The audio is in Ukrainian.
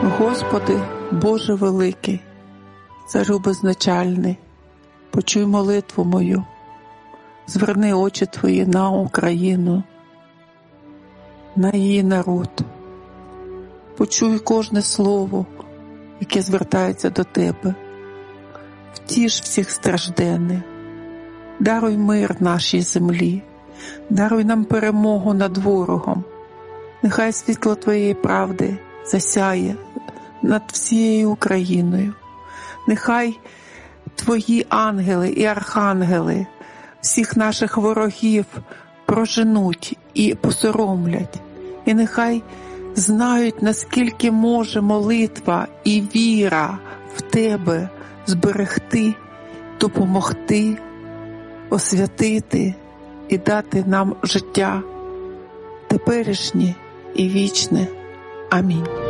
Господи, Боже великий, Царю безначальний, почуй молитву мою, зверни очі Твої на Україну, на її народ. Почуй кожне слово, яке звертається до Тебе. Втіш всіх стражденних, даруй мир нашій землі, даруй нам перемогу над ворогом. Нехай світло Твоєї правди засяє над всією Україною. Нехай Твої ангели і архангели всіх наших ворогів проженуть і посоромлять. І нехай знають, наскільки може молитва і віра в Тебе зберегти, допомогти, освятити і дати нам життя теперішнє і вічне. Амінь.